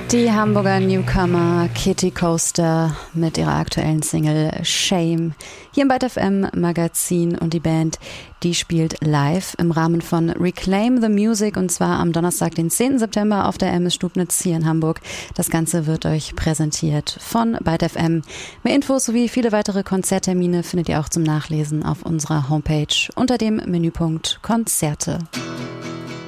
Die Hamburger Newcomer Kitty Coaster mit ihrer aktuellen Single Shame hier im Byte FM Magazin, und die Band, die spielt live im Rahmen von Reclaim the Music, und zwar am Donnerstag, den 10. September auf der MS Stubnitz hier in Hamburg. Das Ganze wird euch präsentiert von Byte FM. Mehr Infos sowie viele weitere Konzerttermine findet ihr auch zum Nachlesen auf unserer Homepage unter dem Menüpunkt Konzerte.